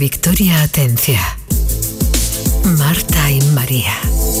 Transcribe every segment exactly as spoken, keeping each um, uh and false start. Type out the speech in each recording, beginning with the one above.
Victoria Atencia, Marta y María.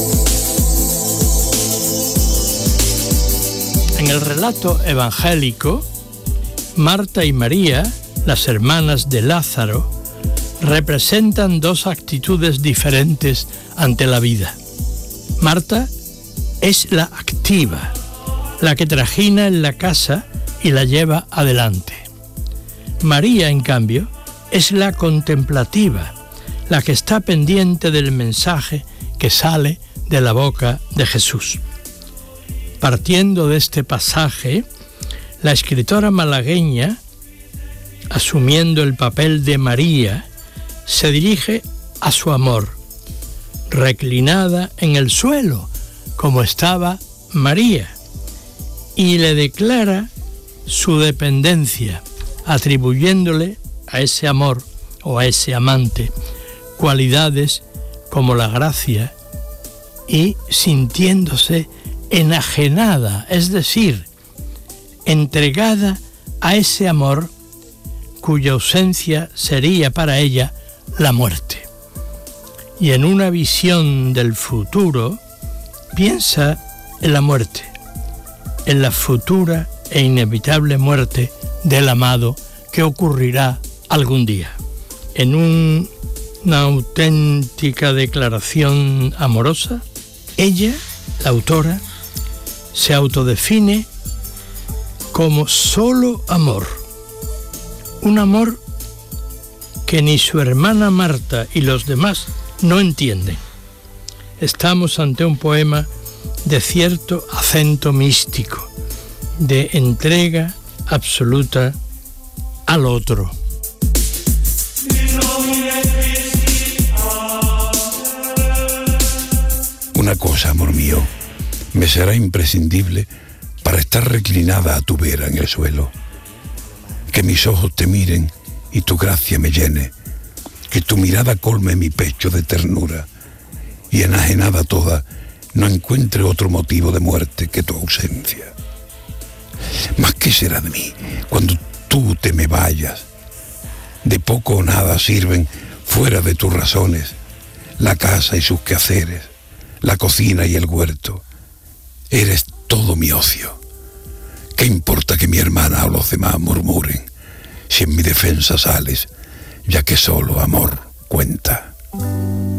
En el relato evangélico, Marta y María, las hermanas de Lázaro, representan dos actitudes diferentes ante la vida. Marta es la activa, la que trajina en la casa y la lleva adelante. María, en cambio, es la contemplativa, la que está pendiente del mensaje que sale de la boca de Jesús. Partiendo de este pasaje, la escritora malagueña, asumiendo el papel de María, se dirige a su amor, reclinada en el suelo, como estaba María, y le declara su dependencia, atribuyéndole a ese amor o a ese amante cualidades como la gracia y sintiéndose enajenada, es decir, entregada a ese amor cuya ausencia sería para ella la muerte. Y en una visión del futuro piensa en la muerte, en la futura e inevitable muerte del amado que ocurrirá algún día. En un, una auténtica declaración amorosa, ella, la autora, se autodefine como solo amor. Un amor que ni su hermana Marta y los demás no entienden. Estamos ante un poema de cierto acento místico, de entrega absoluta al otro. Una cosa, amor mío, me será imprescindible para estar reclinada a tu vera en el suelo. Que mis ojos te miren y tu gracia me llene, que tu mirada colme mi pecho de ternura y enajenada toda no encuentre otro motivo de muerte que tu ausencia. Mas ¿qué será de mí cuando tú te me vayas? De poco o nada sirven, fuera de tus razones, la casa y sus quehaceres, la cocina y el huerto. Eres todo mi ocio. ¿Qué importa que mi hermana o los demás murmuren, si en mi defensa sales, ya que solo amor cuenta?